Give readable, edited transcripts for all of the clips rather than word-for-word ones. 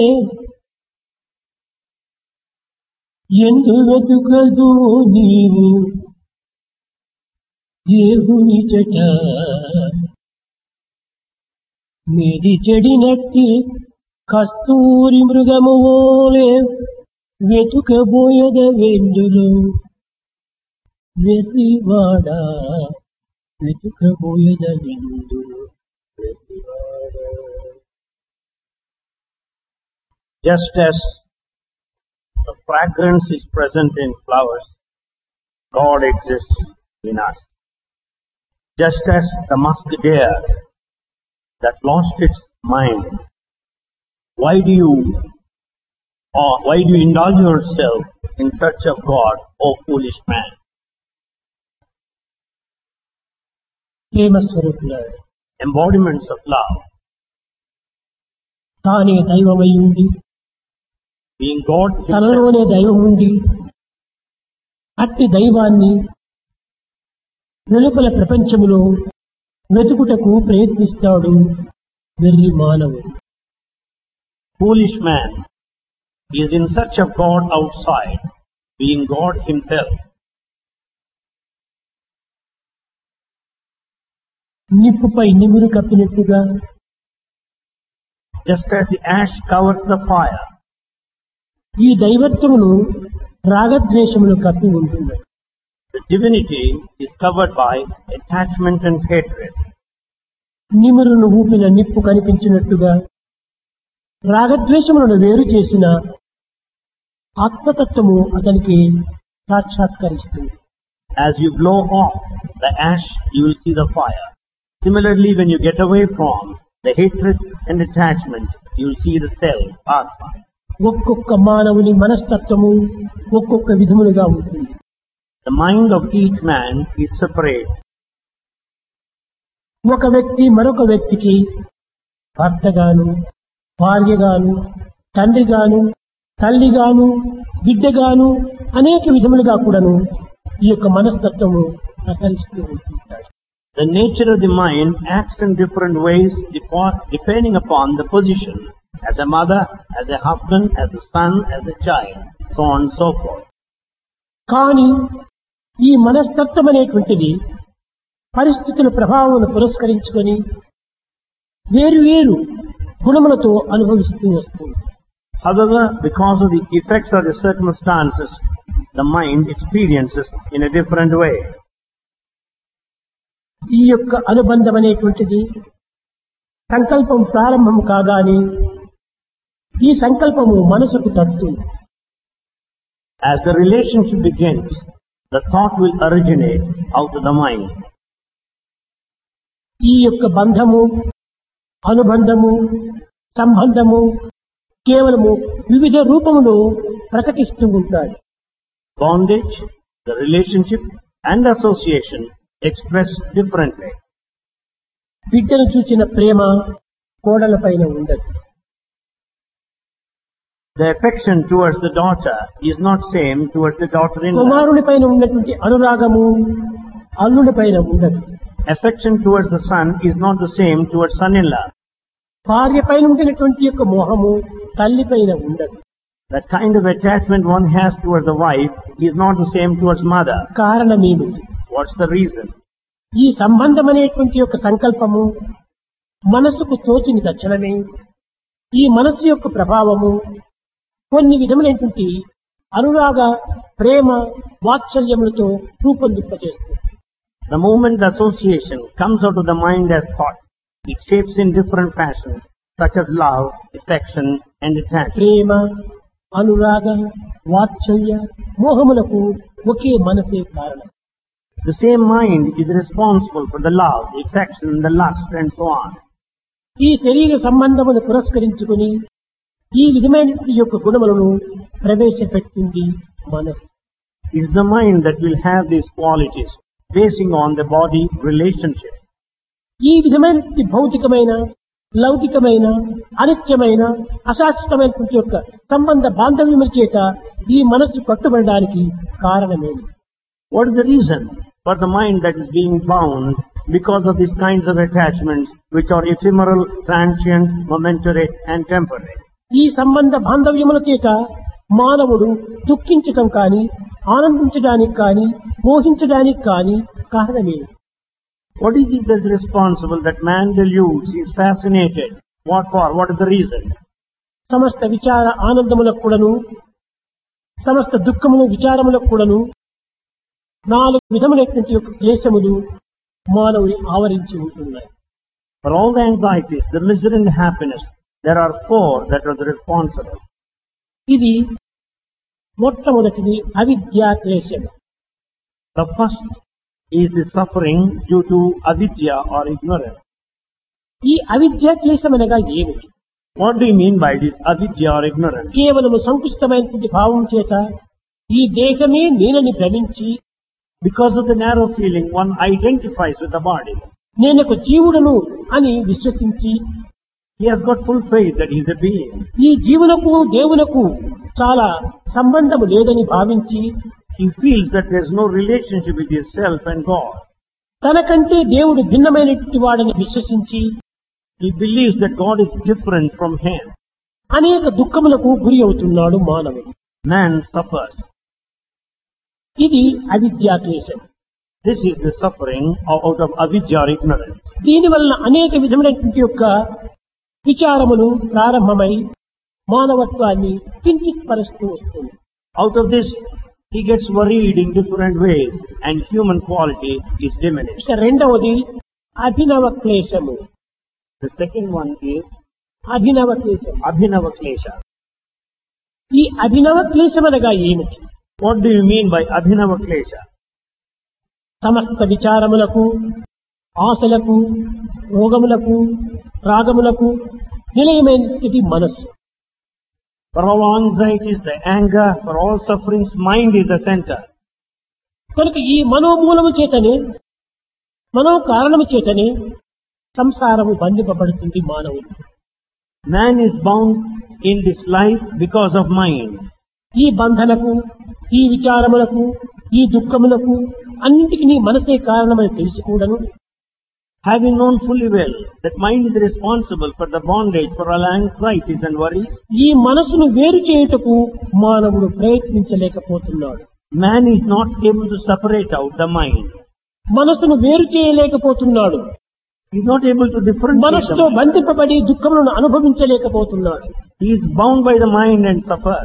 ఎందు వెతుకదు నీవు దేవుని చెట మీది చెడినట్టి కస్తూరి మృగము ఓలే వెతుకబోయద వెందులో వెర్రివాడా వెతుకబోయద వెందులో వెర్రివాడా. Just as the fragrance is present in flowers, God exists in us. Just as the musk deer that lost its mind, why do you indulge yourself in search of God, O foolish man? ప్రేమ స్వరూపులారా, Embodiments of love, తానే దైవమై ఉండి being God himself, తనలోనే దైవం ఉండి అట్టి దైవాన్ని వెలుపల ప్రపంచములో వెతుకుటకు ప్రయత్నిస్తాడు వెర్రి మానవుడు. foolish man is in search of God outside, being God himself. నిప్పుపై నిమురు కప్పినట్టుగా Just as the ash covers the fire, ఈ దైవత్వమును రాగద్వేషములు కప్పి ఉంటుంది. the divinity is covered by attachment and hatred. నిమురును ఊపిన నిప్పు కనిపించినట్టుగా రాగద్వేషములను వేరు చేసిన ఆత్మతత్వము అతనికి సాక్షాత్కరిస్తుంది. As you blow off the ash, you will see the fire. Similarly, when you get away from the hatred and attachment, you will see the self, Atma. ఒక్కొక్క మానవుని మనస్తత్వము ఒక్కొక్క విధములుగా ఉంటుంది. The mind of each man is separate. ఒక వ్యక్తి మరొక వ్యక్తికి భర్తగాను, భార్యగాను, తండ్రిగాను, తల్లిగాను, బిడ్డగాను అనేక విధములుగా కూడాను ఈ యొక్క మనస్తత్వము ప్రసరిస్తూ ఉంటుంటాడు. The nature of the mind acts in different ways depending upon the position, as a mother, as a husband, as a son, as a child, so on and so forth. కానీ ఈ మనస్తత్వం అనేటువంటిది పరిస్థితుల ప్రభావం పురస్కరించుకొని వేరు వేరు గుణములతో అనుభవిస్తూ వస్తుంది. However, because of the effects of the circumstances, the mind experiences in a different way. ఈ యొక్క అనుబంధం అనేటువంటిది సంకల్పం ప్రారంభం కాగానే ఈ సంకల్పము మనసుకు తట్టుతుంది. As the relationship begins, the thought will originate out of the mind. ఈ యొక్క బంధము, అనుబంధము, సంబంధము కేవలము వివిధ రూపములో ప్రకటిస్తూ ఉంటాయి. Bondage, the relationship and association expressed differently. బిడ్డను చూచిన ప్రేమ కోడల పైన ఉండదు. The affection towards the daughter is not same towards the daughter-in-law. కుమారుని పైన ఉన్నటువంటి అనురాగము అల్లుడి పైన ఉండదు. Affection towards the son is not the same towards son-in-law. భార్య పైన ఉండినటువంటి యొక్క మోహము తల్లి పైన ఉండదు. The kind of attachment one has towards the wife is not the same towards mother. కారణమేమిటి? What's the reason? ఈ సంబంధం అనేటువంటి యొక్క సంకల్పము మనసుకు తోచిన తక్షణమే ఈ మనస్సు యొక్క ప్రభావము కొన్ని విధములైనటువంటి అనురాగ, ప్రేమ, వాత్సల్యములతో రూపొందింపజేస్తుంది. The moment the association comes out of the mind as thought, it shapes in different fashions, such as love, affection, and attachment. ప్రేమ, అనురాగ, వాత్సల్య, మోహములకు ఒకే మనసే కారణం. The same mind is responsible for the love, the affection, the lust, and so on. ఈ శరీర సంబంధమును పురస్కరించుకుని ఈ విధమైన యొక్క గుణములను ప్రవేశపెట్టింది మనసు. It is the mind that will have these qualities, basing on the body relationship. ఈ విధమైన భౌతికమైన, లౌకికమైన, అనిత్యమైన, అశాశ్వతమైనటువంటి యొక్క సంబంధ బాంధవ్యముల చేత ఈ మనస్సు కట్టుబడడానికి కారణమేమి? What is the reason for the mind that is being bound because of these kinds of attachments which are ephemeral, transient, momentary, and temporary? ఈ సంబంధ బాంధవ్యముల చేత మానవుడు దుఃఖించటం కాని ఆనందించడానికి కాని మోహించడానికి కాని కారణమే. What is it that's responsible that man deludes, he is fascinated? What for? What is the reason? సమస్త విచార ఆనందములకు కూడాను సమస్త దుఃఖములు విచారములకు కూడాను 4 విధములైనటువంటి యొక్క క్లేశములు మానవుని ఆవరించి ఉంటున్నాయి. For all the anxieties, the misery and happiness, there are 4 that are the responsible. ఇది మొట్టమొదటిది అవిద్యా క్లేశం. The first is the suffering due to avidya or ignorance. ఈ అవిద్యా క్లేశం అనగా ఏమిటి? What do you mean by this avidya or ignorance? కేవలము సంకుచితమైనటువంటి భావం చేత ఈ దేహమే నేనని భ్రమించి Because of the narrow feeling, one identifies with the body. నేనొక జీవుడను అని విశ్వసించి He has got full faith that he is a being. ఈ జీవులకు దేవులకు చాలా సంబంధము లేదని భావించి He feels that there is no relationship with himself and God. తనకంటే దేవుడు భిన్నమైనటువంటి వాడని విశ్వసించి He believes that God is different from him. అనేక దుఃఖములకు గురి అవుతున్నాడు మానవుడు. Man suffers. ఇది అవిద్యా క్లేశం. This is the suffering out of avidya or ignorance. దీనివల్ల అనేక విధములైనటువంటి యొక్క విచారములు ప్రారంభమై మానవత్వాన్ని కించిత్పరుస్తూ వస్తుంది. Out of this, he gets worried in different ways and human quality is diminished. ఇక రెండవది అభినవ క్లేశము. The second one is అభినవ క్లేశం. abhinava klesha. ఈ అభినవ క్లేశం అనగా ఏమిటి? What do you mean by abhinava klesha? సమస్త విచారములకు ఆశలకు రోగములకు రాగములకు నిలయమైనది మనస్సు. For all anxieties, the anger, for all sufferings, mind is the center. కనుక ఈ మనోమూలము చేతనే మనో కారణము చేతనే సంసారము బంధింపబడుతుంది మానవుడు. Man is bound in this life because of mind. ఈ బంధనకు ఈ విచారములకు ఈ దుఃఖములకు అన్నిటికీ మనసే కారణమని తెలుసుకోవడను Having known fully well that mind is responsible for the bondage, for all anxieties and worries, ఈ మనసును వేరు చేయుటకు మానవుడు ప్రయత్నించలేకపోతున్నాడు. man is not able to separate out the mind. మనసును వేరు చేయలేకపోతున్నాడు. He is not able to differentiate the మనసుతో mind. బంధింపబడి దుఃఖములను అనుభవించలేకపోతున్నాడు. He is bound by the mind and suffers.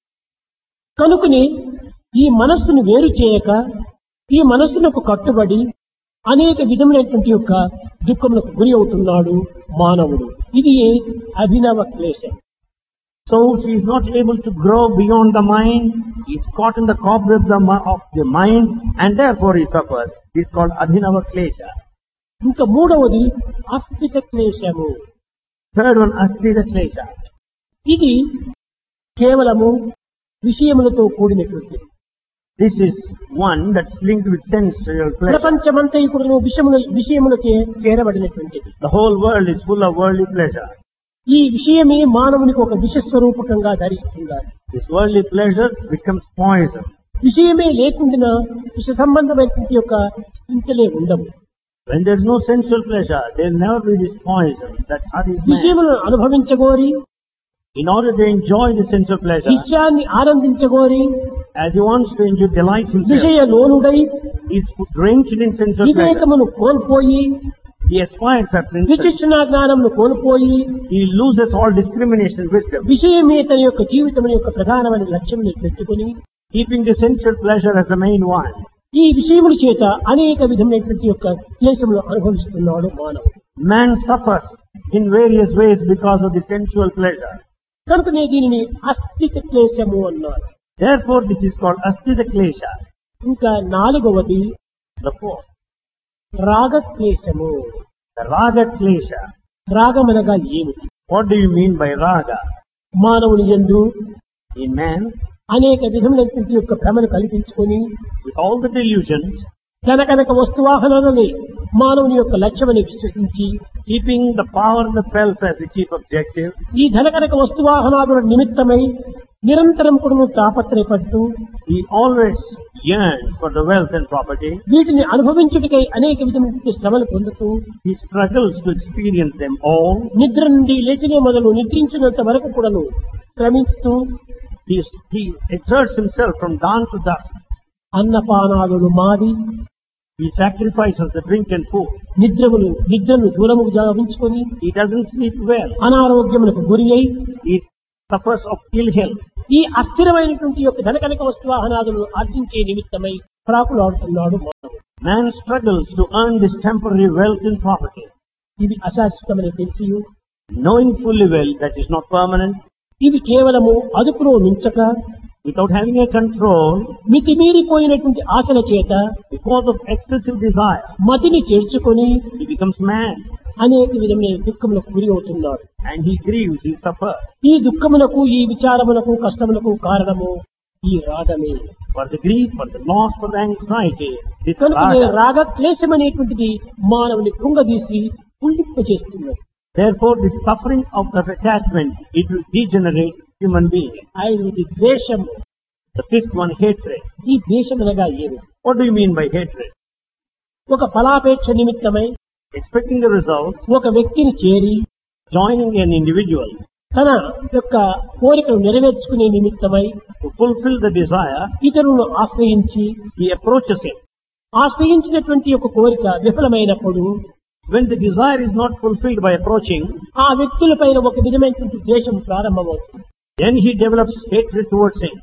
కనుకని ఈ మనస్సును వేరు చేయక ఈ మనస్సునకు కట్టుబడి అనేక విధములైనటువంటి యొక్క దుఃఖములకు గురి అవుతున్నాడు మానవుడు. ఇది అభినవ క్లేశం. So he is not able to grow beyond the mind. He is caught in the cobwebs of the mind and therefore he suffers. This is called abhinava klesha. ఇంకా మూడవది అస్థిత క్లేశము. Third one, asthita klesha. ఇది కేవలము విషయములతో కూడినటువంటిది. This is one that's linked with sensual pleasure. ప్రపంచమంతా ఇప్పుడు విషయములకే చేరబడినటువంటిది. The whole world is full of worldly pleasure. ఈ విషయమే మానవునికి ఒక విషస్వరూపకంగా ధరిస్తున్నారు. This worldly pleasure becomes poison. విషయమే లేకుండా విష సంబంధమైనటువంటి యొక్క చింతలే ఉండవు. When there is no sensual pleasure, there will never be this poison that hurries man. విషయములను అనుభవించగోరి In order to enjoy the sensual pleasure, విషయాన్ని ఆనందించగోరి as he wants to enjoy delight himself, విషయ లోనుడై he is drenched in sensual pleasure. వివేకమును కోల్పోయి He aspires at principle. విచక్షణ జ్ఞానమును కోల్పోయి He loses all discrimination and wisdom, విషయమే తన యొక్క జీవితం యొక్క ప్రధానమైన లక్ష్యం పెట్టుకుని keeping the sensual pleasure as the main one. ఈ విషయముల చేత అనేక విధమైనటువంటి యొక్క క్లేశములు అనుభవిస్తున్నాడు మానవుడు. Man suffers in various ways because of the sensual pleasure. కనుకనే దీనిని అస్థిత క్లేశము అన్నారు. Therefore, this is called asthita klesha. ఇంకా నాలుగవది The fourth, రాగ క్లేశము. the raga klesha. రాగమనగా ఏమిటి? What do you mean by raga? మానవుని యందు In man, అనేక విధములైనటువంటి యొక్క భ్రమను కల్పించుకొని with all the delusions, కనకనక వస్తువాహనాలని మానవుని యొక్క లక్ష్యమని విశ్వసించి keeping the power and the wealth as the chief objective, ఈ ధనకనక వస్తువాహనాదుల నిమిత్తమై నిరంతరం కూడా తాపత్రయపడుతూ he always yearns for the wealth and property. వీటిని అనుభవించుటకై అనేక విధమైన శ్రమలు పొందుతూ He struggles to experience them all. నిద్ర నుండి లేచినే మొదలు నిద్రించినంత వరకు కూడాను శ్రమిస్తూ He exerts himself from dawn to dusk. అన్నపానాదులు మాడి He sacrifices the drink and food. నిద్రను దూరము గావించుకొని He doesn't sleep well. అనారోగ్యములకు గురి అయి He suffers of ill health. ఈ అస్థిరమైనటువంటి యొక్క ధనకనక వస్తువాహనాదులను ఆర్జించే నిమిత్తమై ప్రాకులాడుతున్నాడు మానవుడు. Man struggles to earn this temporary wealth and property, ఇది అశాశ్వతమని తెలిసి knowing fully well that is not permanent, ఇది కేవలము అదుపులో మించక without having a control, మితిమీరిపోయినటువంటి ఆశల చేత because of excessive desire. మతిని చేర్చుకొని He becomes mad అనేక విధమైన దుఃఖములకు గురి అవుతున్నాడు. and he grieves, he suffers. ఈ దుఃఖములకు, ఈ విచారములకు, కష్టములకు కారణము ఈ రాగమే. For the grief, for the loss, for the anxiety, this కనుకనే raga. రాగ క్లేశం అనేటువంటిది మానవుని కృంగదీసి పుల్లింప చేస్తున్నది. Therefore, the suffering of the attachment, it will degenerate human being. ఐదవది ద్వేషము. The fifth one, hatred. ఈ ద్వేషం అనగా ఏమి? What do you mean by hatred? ఒక ఫలాపేక్ష నిమిత్తమై Expecting the result, ఒక వ్యక్తిని చేరి joining an individual తన యొక్క కోరికను నెరవేర్చుకునే నిమిత్తమై to fulfill the desire, ఇతరులను ఆశ్రయించి he approaches him. ఆశ్రయించినటువంటి ఒక కోరిక విఫలమైనప్పుడు When the desire is not fulfilled by approaching, ఆ వ్యక్తులపైన ఒక విధమైనటువంటి ద్వేషం ప్రారంభమవుతుంది. then he develops hatred towards him.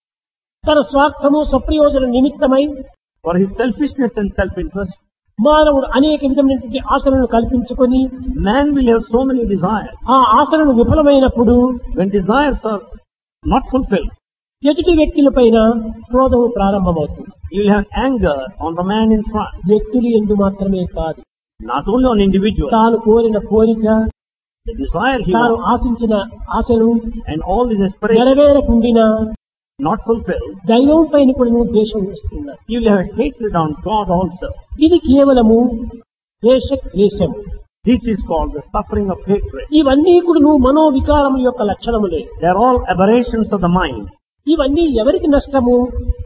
తన స్వార్థము స్వప్రయోజన నిమిత్తమై For his selfishness and self-interest, మానవుడు అనేక విధమైనటువంటి ఆశలను కల్పించుకొని man will have so many desires. ఆ ఆశలను విఫలమైనప్పుడు When desires are not fulfilled, ఎదుటి వ్యక్తులపైన క్రోధము ప్రారంభమవుతుంది. you will have anger on the man in front. వ్యక్తులు ఎందు మాత్రమే కాదు, Not only on individual, తాను కోరిన కోరిక, the desire he తాను wants, ఆశించిన ఆశలు and all his aspirations నెరవేరకుండా not fulfilled, దైవం పైన కూడా ద్వేషం వస్తున్నారు. you will have hatred on God also. ఇది కేవలము ద్వేష క్లేశము. This is called the suffering of hatred. ఇవన్నీ కూడా మనోవికారముల యొక్క లక్షణములే. They are all aberrations of the mind. ఇవన్నీ ఎవరికి నష్టము?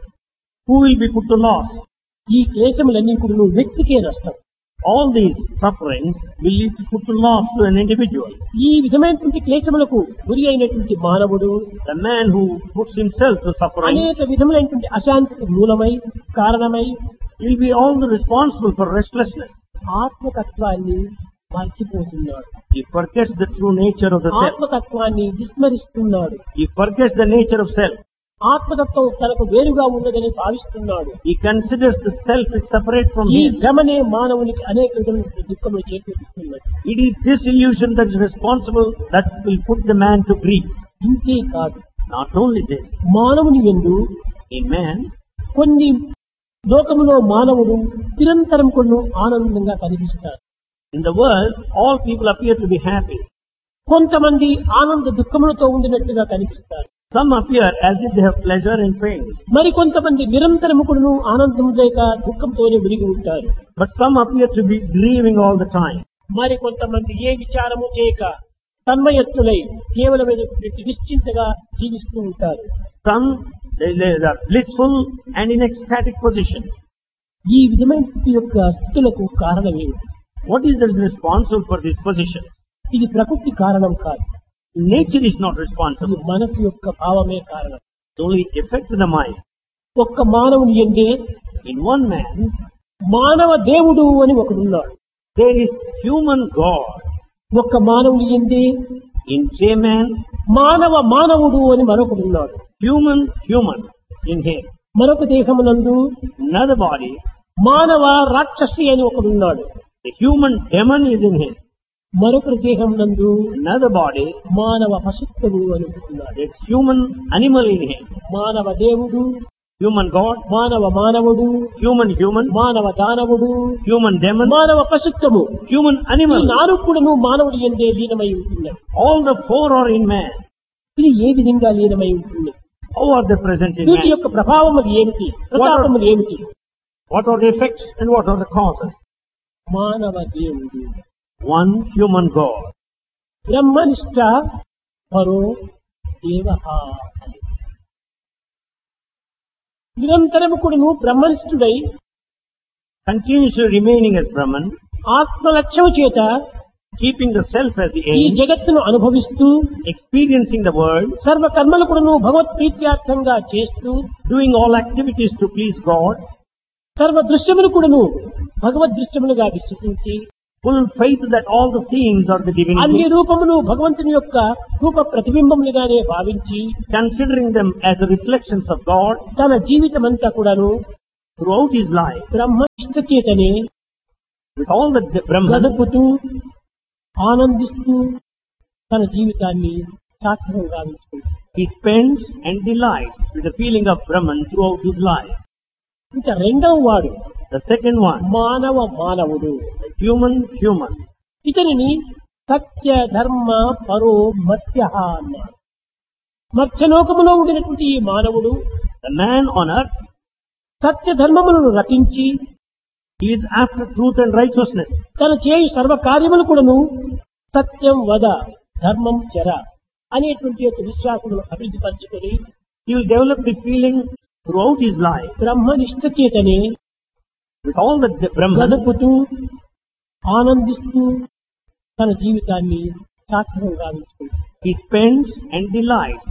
Who will be put to loss? ఈ క్లేశములన్నీ కూడా వ్యక్తికే నష్టం. All these sufferings will lead to put to loss to an individual. ఈ విధమైనటువంటి క్లేశములకు గురి అయినటువంటి మానవుడు The man who puts himself to suffering అనేక విధములైనటువంటి అశాంతికి మూలమై కారణమై will be all the responsible for restlessness. ఆత్మతత్వాన్ని మర్చిపోతున్నాడు. He forgets the true nature of the self. ఆత్మతత్వాన్ని విస్మరిస్తున్నాడు. He forgets the nature of self. ఆత్మతత్వం తనకు వేరుగా ఉన్నదని భావిస్తున్నాడు. He considers the self is separate from ఈ him. భ్రమనే మానవునికి అనేక విధమైన దుఃఖములు చేకూరుస్తున్నది. It is this illusion that is responsible that will put the man to grief. ఇంతే కాదు, Not only this, మానవుని యందు in man, కొన్ని లోకములో మానవుడు నిరంతరం కొన్ని ఆనందంగా కనిపిస్తారు. in the world, all people appear to be happy. కొంతమంది ఆనంద దుఃఖములతో ఉండినట్టుగా కనిపిస్తారు. Some appear as if they have pleasure and pain. మరి కొంతమంది నిరంతరము కూడా ఆనందం లేక దుఃఖంతోనే విరిగి ఉంటారు. But some appear to be grieving all the time. మరి కొంతమంది ఏ విచారము చేయక తన్మయత్తులై కేవలమైనటువంటి నిశ్చింతగా జీవిస్తూ ఉంటారు. Some, they are blissful and in ecstatic position. ఈ విధమైన స్థితి యొక్క స్థితులకు కారణమేమి? What is the responsible for this position? ఇది ప్రకృతి కారణం కాదు, Nature is not ఇది responsible. మనసు యొక్క భావమే కారణం. It only affects the mind. ఒక్క మానవుని ఎందే In one man, మానవ దేవుడు అని ఒకడున్నాడు. there is human God. ఒక్క మానవుని ఎందే In a man, మానవుడు అని మరొకడున్నాడు. human in him. మరొక దేహమునందు Another body, మానవ రాక్షసి అని ఒకడున్నాడు. the human demon is in him. మరొక దేహమునందు Another body, మానవ పశుత్వము అని ఒకడున్నాడు. there's human animal in him. మానవ దేవుడు, Human God, మానవుడు, human, మానవ దానవుడు, human demon, మానవ పశుత్వము, human ఈ animal. నాలుగు కూడాను మానవుడి యందే లీనమై ఉంటున్నాయి. All the four are in man. ఇది ఏ విధంగా లీనమై ఉంటుంది? How are they present in వీటి man? యొక్క ప్రభావములు ఏమిటి, ప్రతాపములు ఏమిటి? What are the effects and what are the causes? మానవ దేవుడు, One human God. బ్రహ్మనిష్ట పరో దేవః. నిరంతరము కూడాను బ్రహ్మనిష్ఠుడై continuously remaining as Brahman, ఆత్మలక్ష్యము చేత keeping the self as the ఈ aim, జగత్తును అనుభవిస్తూ experiencing the world, సర్వ కర్మలు కూడాను భగవత్ ప్రీత్యార్థంగా చేస్తూ doing all activities to please God, సర్వ దృశ్యములు కూడాను భగవద్ దృశ్యములుగా విశ్వసించి full faith that all the themes are the అన్ని divinity, రూపములు భగవంతుని యొక్క రూప ప్రతిబింబములుగానే భావించి considering them as the reflections of God తన జీవితమంతా కూడాను throughout his life, బ్రహ్మనిష్ఠ చేతనే with all the Brahman, గడుపుతూ ఆనందిస్తూ తన జీవితాన్ని సార్థకం గావించుకుంటాడు. he spends and delights with the feeling of Brahman throughout his life. ఇంకా రెండవ వాడు The second one, మానవుడు. human. ఇతనిని సత్య ధర్మ పరో మత్స్య అన్నారు. మత్స్యలోకములో ఉండినటువంటి ఈ మానవుడు The man on earth, సత్య ధర్మములను రచించి he is after truth and righteousness. తన చేయు సర్వ కార్యములు కూడాను సత్యం వద ధర్మం చెర అనేటువంటి యొక్క విశ్వాసమును అభివృద్ధి పరచుకొని He will develop the feeling throughout his life, బ్రహ్మనిష్ఠ చేతనే with all the Brahman, గడుపుతూ ఆనందిస్తూ తన జీవితాన్ని సార్థకం గావించుకుంటాడు. he spends and delights